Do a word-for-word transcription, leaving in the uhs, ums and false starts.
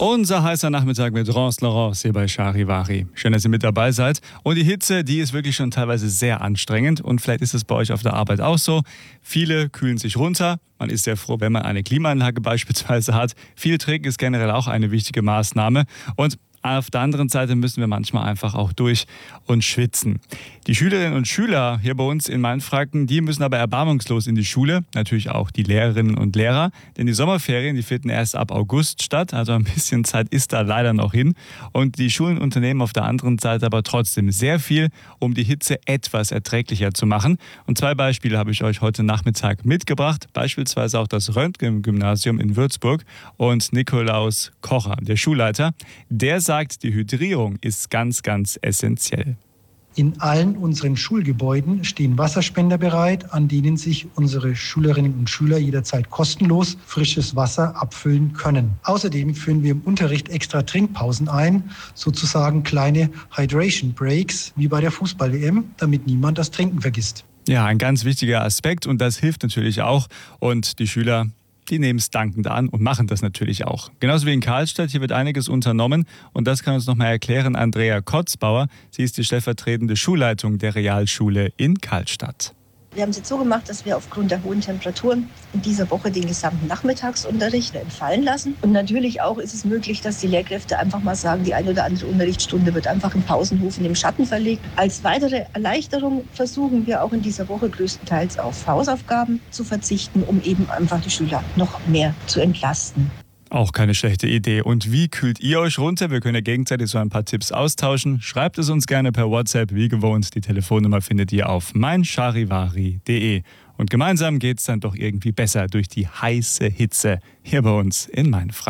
Unser heißer Nachmittag mit Rance Laurence hier bei Charivari. Schön, dass ihr mit dabei seid. Und die Hitze, die ist wirklich schon teilweise sehr anstrengend. Und vielleicht ist es bei euch auf der Arbeit auch so. Viele kühlen sich runter. Man ist sehr froh, wenn man eine Klimaanlage beispielsweise hat. Viel trinken ist generell auch eine wichtige Maßnahme. Und auf der anderen Seite müssen wir manchmal einfach auch durch und schwitzen. Die Schülerinnen und Schüler hier bei uns in Mainfranken, die müssen aber erbarmungslos in die Schule. Natürlich auch die Lehrerinnen und Lehrer. Denn die Sommerferien, die finden erst ab August statt. Also ein bisschen Zeit ist da leider noch hin. Und die Schulen unternehmen auf der anderen Seite aber trotzdem sehr viel, um die Hitze etwas erträglicher zu machen. Und zwei Beispiele habe ich euch heute Nachmittag mitgebracht. Beispielsweise auch das Röntgen-Gymnasium in Würzburg und Nikolaus Kocher, der Schulleiter. Der sagt, die Hydrierung ist ganz, ganz essentiell. In allen unseren Schulgebäuden stehen Wasserspender bereit, an denen sich unsere Schülerinnen und Schüler jederzeit kostenlos frisches Wasser abfüllen können. Außerdem führen wir im Unterricht extra Trinkpausen ein, sozusagen kleine Hydration Breaks, wie bei der Fußball-W M, damit niemand das Trinken vergisst. Ja, ein ganz wichtiger Aspekt und das hilft natürlich auch. Und die Schüler, die nehmen es dankend an und machen das natürlich auch. Genauso wie in Karlstadt, hier wird einiges unternommen und das kann uns nochmal erklären Andrea Kotzbauer. Sie ist die stellvertretende Schulleitung der Realschule in Karlstadt. Wir haben es jetzt so gemacht, dass wir aufgrund der hohen Temperaturen in dieser Woche den gesamten Nachmittagsunterricht entfallen lassen. Und natürlich auch ist es möglich, dass die Lehrkräfte einfach mal sagen, die eine oder andere Unterrichtsstunde wird einfach im Pausenhof in dem Schatten verlegt. Als weitere Erleichterung versuchen wir auch in dieser Woche größtenteils auf Hausaufgaben zu verzichten, um eben einfach die Schüler noch mehr zu entlasten. Auch keine schlechte Idee. Und wie kühlt ihr euch runter? Wir können ja gegenseitig so ein paar Tipps austauschen. Schreibt es uns gerne per WhatsApp, wie gewohnt. Die Telefonnummer findet ihr auf mein charivari punkt de. Und gemeinsam geht's dann doch irgendwie besser durch die heiße Hitze hier bei uns in Mainfranken.